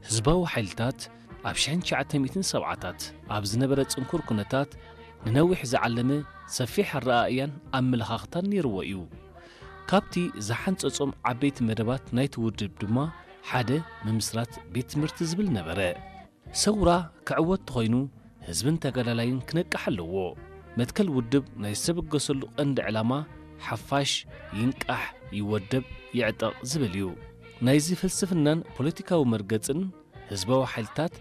ህዝባዊ ሓይልታት ኣብ 1970ታት ኣብ ዝነበረ ጽንኩር ኩነታት ንነዊሕ ዝዓለመ ሰፊሕ ኣረኣእያን ኣመለኻኽታን ነይርዎ እዩ። ካብቲ ዝሓንጸጾም ዓበይቲ መደባት ናይቲ ውድብ ድማ ሓደ ምምስራት ቤት ትምህርቲ ዝብል ነበረ። ሰውራ ክዕወት ተኾይኑ ህዝብን ተገዳላይን ክነቅሕ ኣለዎ። መትከል ውድብ ናይ ዝተበገሰሉ ቀንዲ ዕላማ ሓፋሽ ይንቃሕ ይወደብ ይዕጠቕ ዝብል እዩ። ናይዚ ፍልስፍናን ፖለቲካዊ መርገጽን ህዝባዊ ሓይልታት